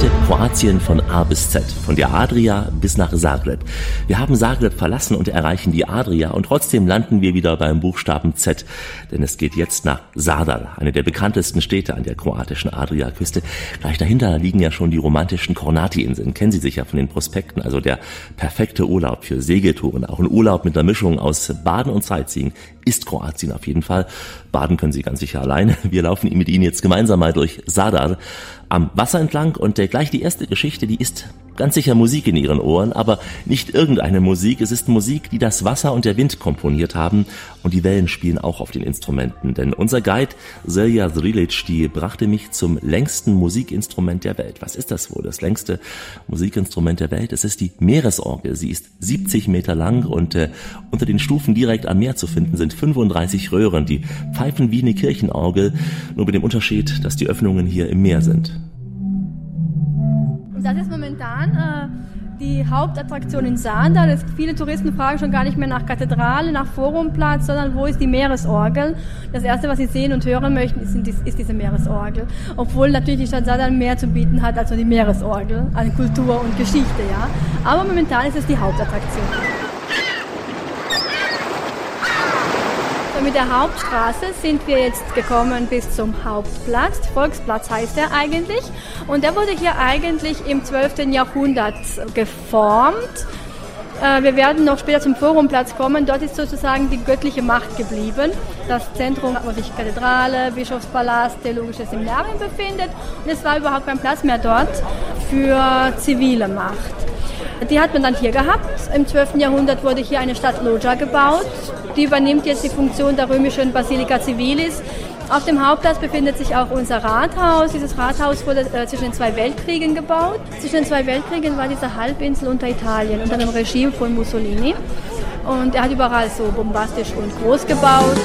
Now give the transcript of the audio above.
Heute Kroatien von A bis Z, von der Adria bis nach Zagreb. Wir haben Zagreb verlassen und erreichen die Adria und trotzdem landen wir wieder beim Buchstaben Z, denn es geht jetzt nach Zadar, eine der bekanntesten Städte an der kroatischen Adriaküste. Gleich dahinter liegen ja schon die romantischen Kornati-Inseln, kennen Sie sicher von den Prospekten, also der perfekte Urlaub für Segeltouren, auch ein Urlaub mit einer Mischung aus Baden und Sightseeing ist Kroatien auf jeden Fall. Baden können Sie ganz sicher alleine. Wir laufen mit Ihnen jetzt gemeinsam mal durch Zadar am Wasser entlang und gleich die erste Geschichte, die ist ganz sicher Musik in Ihren Ohren, aber nicht irgendeine Musik. Es ist Musik, die das Wasser und der Wind komponiert haben und die Wellen spielen auch auf den Instrumenten. Denn unser Guide Selja Drilic, die brachte mich zum längsten Musikinstrument der Welt. Was ist das wohl, das längste Musikinstrument der Welt? Es ist die Meeresorgel. Sie ist 70 Meter lang und unter den Stufen direkt am Meer zu finden sind 35 Röhren, die pfeifen wie eine Kirchenorgel, nur mit dem Unterschied, dass die Öffnungen hier im Meer sind. Das ist momentan die Hauptattraktion in Zadar. Viele Touristen fragen schon gar nicht mehr nach Kathedrale, nach Forumplatz, sondern wo ist die Meeresorgel? Das Erste, was sie sehen und hören möchten, ist diese Meeresorgel. Obwohl natürlich die Stadt Zadar mehr zu bieten hat als nur die Meeresorgel an Kultur und Geschichte. Ja. Aber momentan ist es die Hauptattraktion. Mit der Hauptstraße sind wir jetzt gekommen bis zum Hauptplatz. Volksplatz heißt er eigentlich. Und der wurde hier eigentlich im 12. Jahrhundert geformt. Wir werden noch später zum Forumplatz kommen. Dort ist sozusagen die göttliche Macht geblieben. Das Zentrum, wo sich Kathedrale, Bischofspalast, Theologisches Seminarium befindet. Und es war überhaupt kein Platz mehr dort für zivile Macht. Die hat man dann hier gehabt. Im 12. Jahrhundert wurde hier eine Stadtloggia gebaut. Die übernimmt jetzt die Funktion der römischen Basilica Civilis. Auf dem Hauptplatz befindet sich auch unser Rathaus. Dieses Rathaus wurde zwischen den 2 Weltkriegen gebaut. Zwischen den 2 Weltkriegen war diese Halbinsel unter Italien, unter dem Regime von Mussolini. Und er hat überall so bombastisch und groß gebaut.